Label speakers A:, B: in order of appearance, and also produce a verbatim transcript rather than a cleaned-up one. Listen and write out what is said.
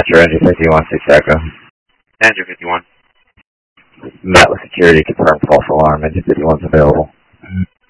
A: Dispatcher, Andrew fifty-one, six Echo.
B: Andrew fifty-one.
A: Met with security, confirmed false alarm. Andrew fifty-one's available.